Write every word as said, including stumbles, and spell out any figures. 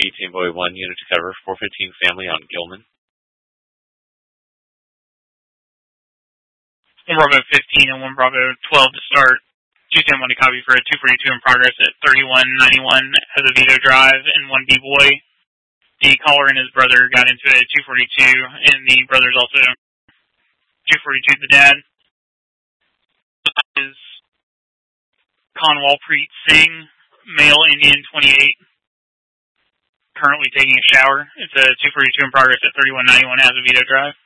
eighteen Boy one, unit to cover, four fifteen family on Gilman. one Bravo fifteen and one Bravo twelve to start. two ten one to copy for a two forty-two in progress at thirty-one ninety-one Azevedo Drive, and one B-Boy. The caller and his brother got into it at two forty-two, and the brother's also two forty-two, the dad. Is Kanwalpreet Singh, male Indian, twenty-eight, currently taking a shower. It's a two forty-two in progress at thirty-one ninety-one Azevedo Drive.